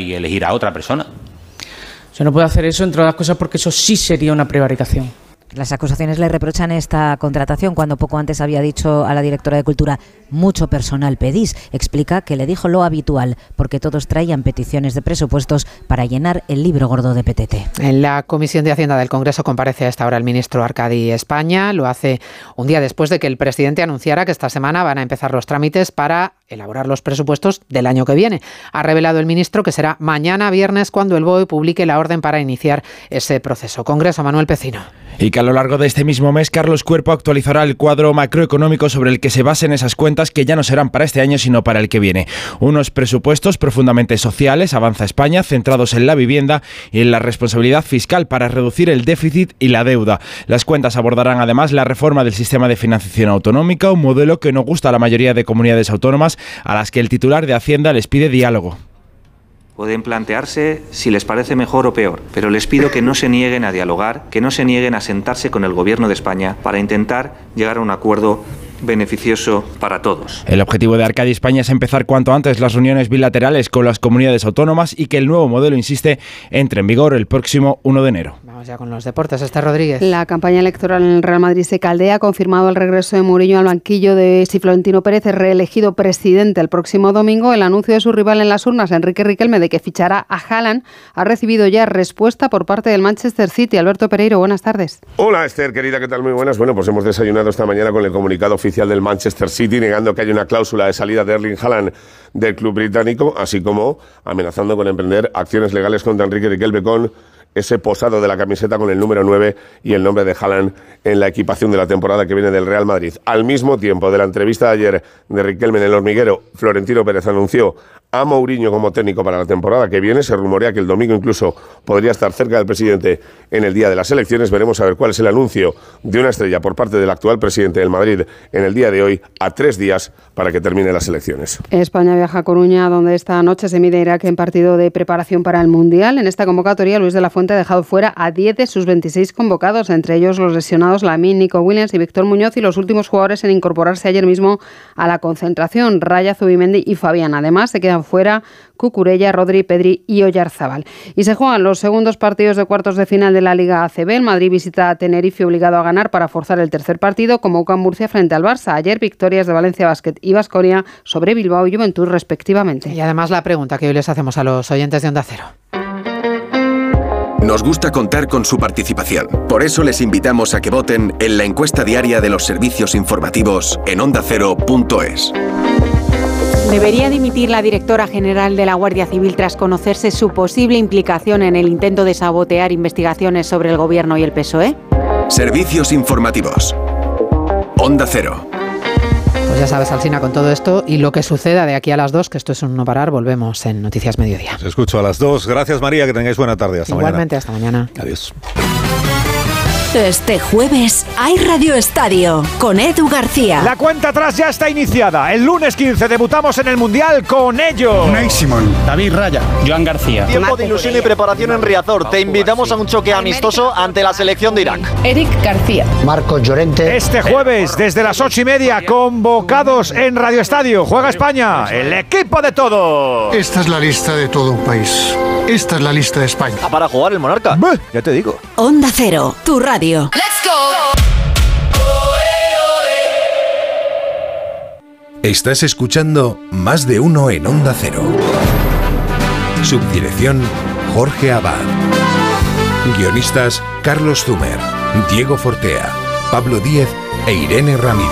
y elegir a otra persona. Yo no puedo hacer eso, entre otras cosas, porque eso sí sería una prevaricación. Las acusaciones le reprochan esta contratación cuando poco antes había dicho a la directora de Cultura: mucho personal pedís. Explica que le dijo lo habitual porque todos traían peticiones de presupuestos para llenar el libro gordo de PTT. En la Comisión de Hacienda del Congreso comparece a esta hora el ministro Arcadi España. Lo hace un día después de que el presidente anunciara que esta semana van a empezar los trámites para elaborar los presupuestos del año que viene. Ha revelado el ministro que será mañana viernes cuando el BOE publique la orden para iniciar ese proceso. Congreso, Manuel Pecino. Y que a lo largo de este mismo mes Carlos Cuerpo actualizará el cuadro macroeconómico sobre el que se basen esas cuentas, que ya no serán para este año sino para el que viene. Unos presupuestos profundamente sociales, avanza España, centrados en la vivienda y en la responsabilidad fiscal para reducir el déficit y la deuda. Las cuentas abordarán además la reforma del sistema de financiación autonómica, un modelo que no gusta a la mayoría de comunidades autónomas, a las que el titular de Hacienda les pide diálogo. Pueden plantearse si les parece mejor o peor, pero les pido que no se nieguen a dialogar, que no se nieguen a sentarse con el Gobierno de España para intentar llegar a un acuerdo beneficioso para todos. El objetivo de Arcadi España es empezar cuanto antes las reuniones bilaterales con las comunidades autónomas y que el nuevo modelo, insiste, entre en vigor el próximo 1 de enero. Vamos ya con los deportes. Esther Rodríguez. La campaña electoral en el Real Madrid se caldea. Ha confirmado el regreso de Mourinho al banquillo de si Florentino Pérez es reelegido presidente el próximo domingo. El anuncio de su rival en las urnas, Enrique Riquelme, de que fichará a Haaland, ha recibido ya respuesta por parte del Manchester City. Alberto Pereiro, buenas tardes. Hola Esther, querida, ¿qué tal? Muy buenas. Bueno, pues hemos desayunado esta mañana con el comunicado oficial del Manchester City, negando que haya una cláusula de salida de Erling Haaland del club británico, así como amenazando con emprender acciones legales contra Enrique Riquelme con ese posado de la camiseta con el número 9 y el nombre de Haaland en la equipación de la temporada que viene del Real Madrid. Al mismo tiempo de la entrevista de ayer de Riquelme en El Hormiguero, Florentino Pérez anunció a Mourinho como técnico para la temporada que viene. Se rumorea que el domingo incluso podría estar cerca del presidente en el día de las elecciones. Veremos a ver cuál es el anuncio de una estrella por parte del actual presidente del Madrid en el día de hoy, a 3 días para que terminen las elecciones. España viaja a Coruña, donde esta noche se mide Irak en partido de preparación para el Mundial. En esta convocatoria, Luis de la Fuente ha dejado fuera a 10 de sus 26 convocados, entre ellos los lesionados Lamine, Nico Williams y Víctor Muñoz, y los últimos jugadores en incorporarse ayer mismo a la concentración, Raya, Zubimendi y Fabián. Además, se quedan fuera Cucurella, Rodri, Pedri y Oyarzábal. Y se juegan los segundos partidos de cuartos de final de la Liga ACB. El Madrid visita a Tenerife obligado a ganar para forzar el tercer partido, como UCAM Murcia frente al Barça. Ayer victorias de Valencia Basket y Baskonia sobre Bilbao y Juventud respectivamente. Y además la pregunta que hoy les hacemos a los oyentes de Onda Cero. Nos gusta contar con su participación. Por eso les invitamos a que voten en la encuesta diaria de los servicios informativos en ondacero.es. ¿Debería dimitir la directora general de la Guardia Civil tras conocerse su posible implicación en el intento de sabotear investigaciones sobre el Gobierno y el PSOE? Servicios informativos. Onda Cero. Pues ya sabes, Alsina, con todo esto y lo que suceda de aquí a las 2, que esto es un no parar, volvemos en Noticias Mediodía. Os escucho a las 2. Gracias, María, que tengáis buena tarde. Hasta Igualmente, mañana. hasta mañana. Adiós. Este jueves hay Radio Estadio con Edu García. La cuenta atrás ya está iniciada. El lunes 15 debutamos en el Mundial con ellos. Unai Simón, David Raya, Joan García. Tiempo de ilusión y preparación en Riazor. Te invitamos a un choque amistoso ante la selección de Irak. Eric García. Marcos Llorente. Este jueves, desde las 8:30, convocados en Radio Estadio. Juega España, el equipo de todos. Esta es la lista de todo un país. Esta es la lista de España. Para jugar el Monarca. Ya te digo. Onda Cero, tu radio. Let's go. Estás escuchando Más de Uno en Onda Cero. Subdirección Jorge Abad. Guionistas Carlos Zumer, Diego Fortea, Pablo Díez e Irene Ramírez.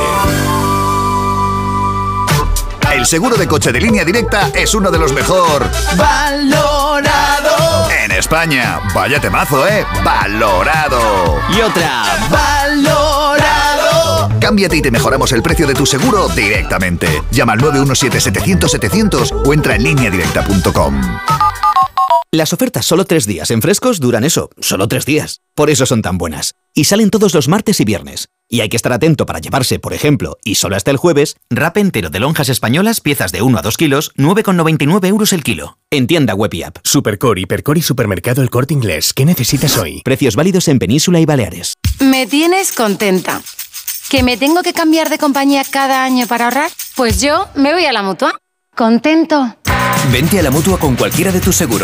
El seguro de coche de Línea Directa es uno de los mejor valorado en España. Vaya temazo, ¿eh? Valorado. Y otra. Valorado. Cámbiate y te mejoramos el precio de tu seguro directamente. Llama al 917-700-700 o entra en lineadirecta.com. Las ofertas solo 3 días en Frescos duran eso, solo 3 días. Por eso son tan buenas. Y salen todos los martes y viernes. Y hay que estar atento para llevarse, por ejemplo, y solo hasta el jueves, wrap entero de lonjas españolas, piezas de 1 a 2 kilos, 9,99 € el kilo. En tienda web y app. Supercor, Hipercor y Supermercado El Corte Inglés. ¿Qué necesitas hoy? Precios válidos en Península y Baleares. Me tienes contenta. ¿Que me tengo que cambiar de compañía cada año para ahorrar? Pues yo me voy a la Mutua. ¿Contento? Vente a la Mutua con cualquiera de tus seguros.